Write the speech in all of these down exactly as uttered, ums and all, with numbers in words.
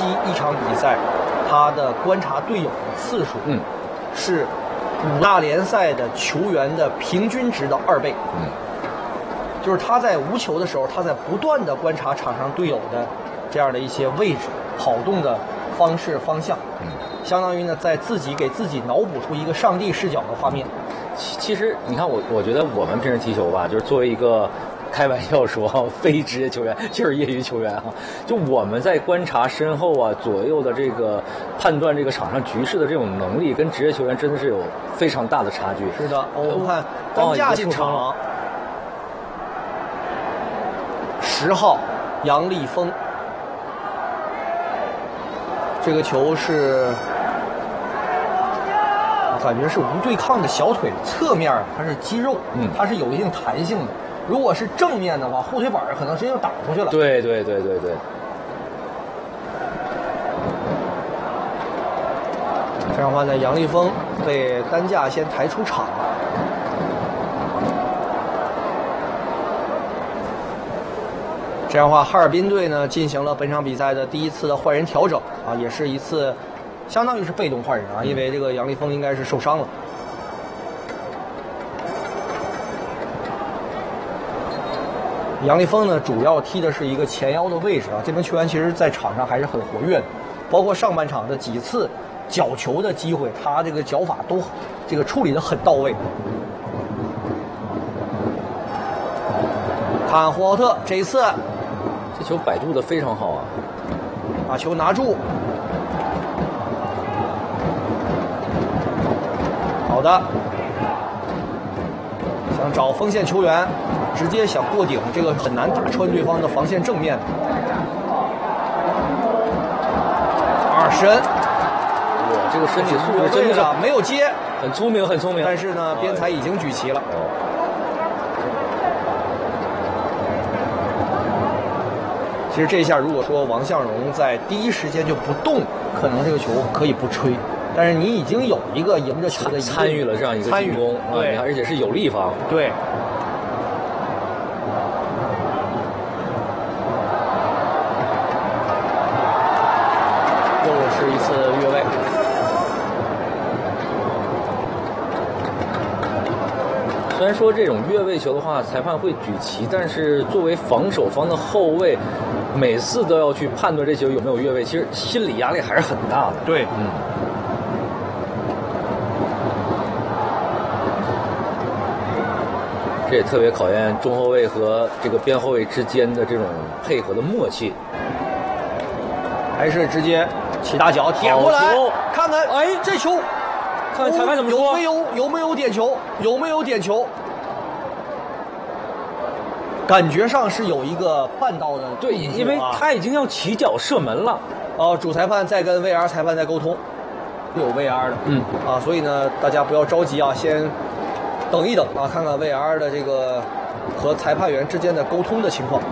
一场比赛，他的观察队友的次数， 嗯， 是五大联赛的球员的平均值的二倍。 嗯， 就是他在无球的时候，他在不断的观察场上队友的这样的一些位置、跑动的方式、方向。 嗯， 相当于呢，在自己给自己脑补出一个上帝视角的画面。 其其实你看我，我觉得我们平时踢球吧，就是作为一个开玩笑说非职业球员，就是业余球员哈，就我们在观察身后啊左右的这个判断这个场上局势的这种能力，跟职业球员真的是有非常大的差距。 是的，我们看担架进场，十号杨立峰，这个球是。感觉是无对抗的小腿侧面，它是肌肉， 嗯， 它是有一定弹性的。如果是正面的话，后腿板可能直接就打出去了。 对对对对对。 这样的话呢，杨立峰被担架先抬出场。这样的话，哈尔滨队呢进行了本场比赛的第一次的换人调整啊，也是一次。相当于是被动换人啊，因为这个杨立峰应该是受伤了。杨立峰呢，主要踢的是一个前腰的位置啊。这名球员其实在场上还是很活跃的，包括上半场的几次角球的机会，他这个脚法都这个处理的很到位。看霍奥特这一次， 这球摆渡的非常好啊， 把球拿住。好的，想找锋线球员，直接想过顶，这个很难打穿对方的防线正面。二十人， 哇，这个身体素质真的是没有接， 很聪明，很聪明。 但是呢，边裁已经举旗了。其实这一下，如果说王向荣在第一时间就不动，可能这个球可以不吹。但是你已经有一个赢着球的参与了这样一个进攻， 对， 而且是有利方， 对。又是一次越位。 虽然说这种越位球的话，裁判会举旗，但是作为防守方的后卫，每次都要去判断这球有没有越位，其实心理压力还是很大的。 对， 嗯。这也特别考验中后卫和这个边后卫之间的这种配合的默契。 还是直接起大脚点过来，看看，哎，这球， 看裁判怎么说？ 有没有有没有点球？有没有点球？感觉上是有一个绊到的， 对，因为他已经要起脚射门了。 哦、呃，主裁判在跟 V R 裁判在沟通，有 V R 的， 嗯啊，所以呢，大家不要着急啊，先。等一等啊，看看 V R 的这个和裁判员之间的沟通的情况。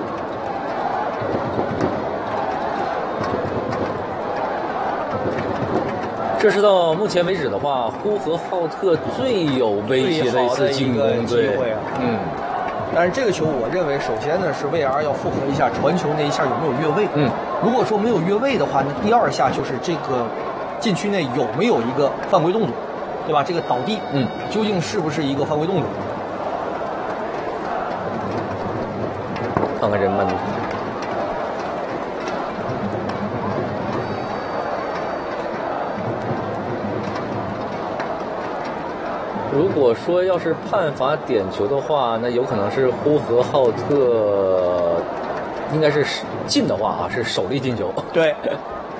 这是到目前为止的话，呼和浩特最有威胁的一次进攻机会啊。 嗯， 但是这个球，我认为首先呢是 V R 要复核一下传球那一下有没有越位。 嗯，如果说没有越位的话，那第二下就是这个禁区内有没有一个犯规动作。对吧？这个倒地， 嗯， 究竟是不是一个犯规动作？ 看看人们。如果说要是判罚点球的话，那有可能是呼和浩特，应该是进的话啊，是首粒进球。 对，